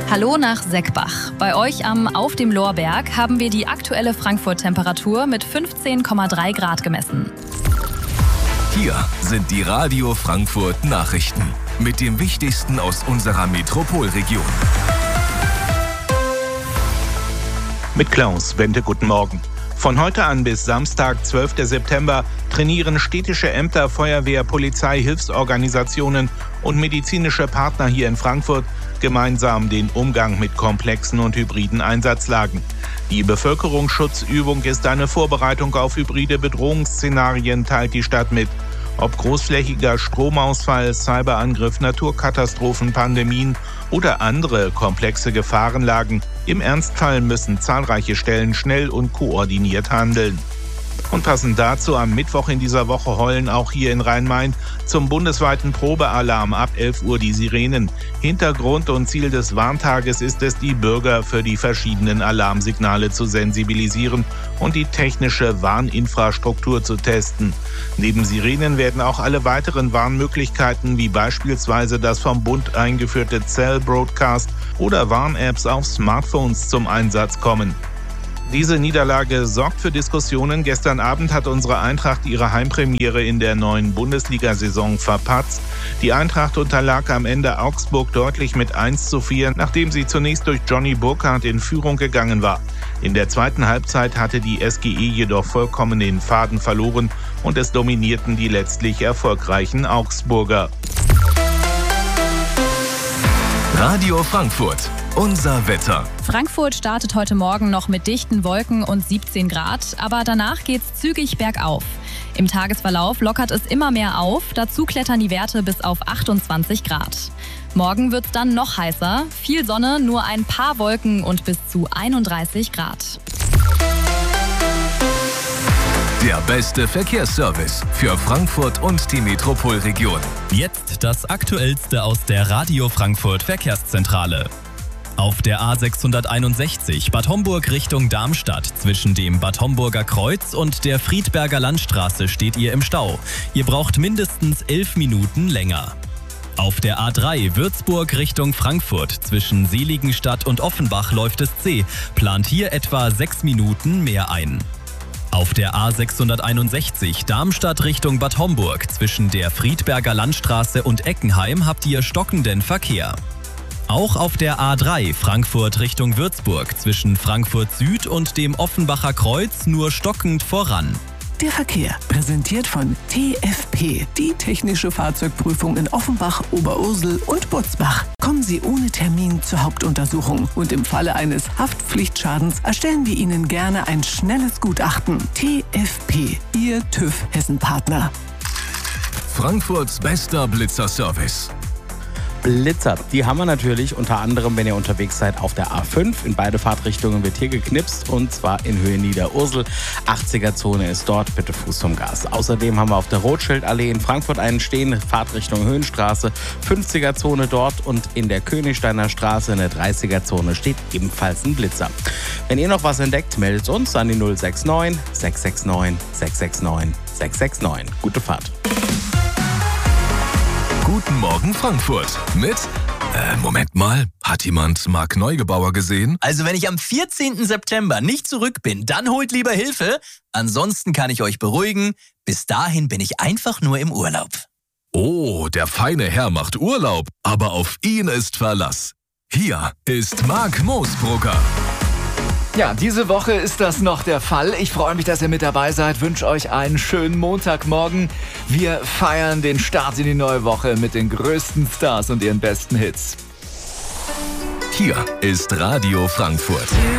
Hallo nach Seckbach. Bei euch Auf dem Lorberg haben wir die aktuelle Frankfurt-Temperatur mit 15,3 Grad gemessen. Hier sind die Radio Frankfurt Nachrichten mit dem Wichtigsten aus unserer Metropolregion. Mit Klaus Wente, guten Morgen. Von heute an bis Samstag, 12. September, trainieren städtische Ämter, Feuerwehr, Polizei, Hilfsorganisationen und medizinische Partner hier in Frankfurt gemeinsam den Umgang mit komplexen und hybriden Einsatzlagen. Die Bevölkerungsschutzübung ist eine Vorbereitung auf hybride Bedrohungsszenarien, teilt die Stadt mit. Ob großflächiger Stromausfall, Cyberangriff, Naturkatastrophen, Pandemien oder andere komplexe Gefahrenlagen, im Ernstfall müssen zahlreiche Stellen schnell und koordiniert handeln. Und passend dazu, am Mittwoch in dieser Woche heulen auch hier in Rhein-Main zum bundesweiten Probealarm ab 11 Uhr die Sirenen. Hintergrund und Ziel des Warntages ist es, die Bürger für die verschiedenen Alarmsignale zu sensibilisieren und die technische Warninfrastruktur zu testen. Neben Sirenen werden auch alle weiteren Warnmöglichkeiten, wie beispielsweise das vom Bund eingeführte Cell Broadcast oder Warn-Apps auf Smartphones zum Einsatz kommen. Diese Niederlage sorgt für Diskussionen. Gestern Abend hat unsere Eintracht ihre Heimpremiere in der neuen Bundesliga-Saison verpatzt. Die Eintracht unterlag am Ende Augsburg deutlich mit 1:4, nachdem sie zunächst durch Johnny Burkhardt in Führung gegangen war. In der zweiten Halbzeit hatte die SGE jedoch vollkommen den Faden verloren und es dominierten die letztlich erfolgreichen Augsburger. Radio Frankfurt. Unser Wetter. Frankfurt startet heute Morgen noch mit dichten Wolken und 17 Grad, aber danach geht's zügig bergauf. Im Tagesverlauf lockert es immer mehr auf, dazu klettern die Werte bis auf 28 Grad. Morgen wird's dann noch heißer, viel Sonne, nur ein paar Wolken und bis zu 31 Grad. Der beste Verkehrsservice für Frankfurt und die Metropolregion. Jetzt das Aktuellste aus der Radio Frankfurt Verkehrszentrale. Auf der A661 Bad Homburg Richtung Darmstadt zwischen dem Bad Homburger Kreuz und der Friedberger Landstraße steht ihr im Stau. Ihr braucht mindestens 11 Minuten länger. Auf der A3 Würzburg Richtung Frankfurt zwischen Seligenstadt und Offenbach läuft es zäh, plant hier etwa 6 Minuten mehr ein. Auf der A661 Darmstadt Richtung Bad Homburg zwischen der Friedberger Landstraße und Eckenheim habt ihr stockenden Verkehr. Auch auf der A3 Frankfurt Richtung Würzburg zwischen Frankfurt Süd und dem Offenbacher Kreuz nur stockend voran. Der Verkehr, präsentiert von TFP, die technische Fahrzeugprüfung in Offenbach, Oberursel und Butzbach. Kommen Sie ohne Termin zur Hauptuntersuchung und im Falle eines Haftpflichtschadens erstellen wir Ihnen gerne ein schnelles Gutachten. TFP, Ihr TÜV-Hessen-Partner. Frankfurts bester Blitzerservice. Blitzer, die haben wir natürlich unter anderem, wenn ihr unterwegs seid, auf der A5. In beide Fahrtrichtungen wird hier geknipst und zwar in Höhe Niederursel. 80er-Zone ist dort, bitte Fuß zum Gas. Außerdem haben wir auf der Rotschildallee in Frankfurt einen stehen, Fahrtrichtung Höhenstraße, 50er-Zone dort und in der Königsteiner Straße in der 30er-Zone steht ebenfalls ein Blitzer. Wenn ihr noch was entdeckt, meldet uns an die 069 669 669 669. Gute Fahrt. Guten Morgen Frankfurt mit, Moment mal, hat jemand Marc Neugebauer gesehen? Also wenn ich am 14. September nicht zurück bin, dann holt lieber Hilfe. Ansonsten kann ich euch beruhigen, bis dahin bin ich einfach nur im Urlaub. Oh, der feine Herr macht Urlaub, aber auf ihn ist Verlass. Hier ist Marc Moosbrucker. Ja, diese Woche ist das noch der Fall. Ich freue mich, dass ihr mit dabei seid. Wünsche euch einen schönen Montagmorgen. Wir feiern den Start in die neue Woche mit den größten Stars und ihren besten Hits. Hier ist Radio Frankfurt.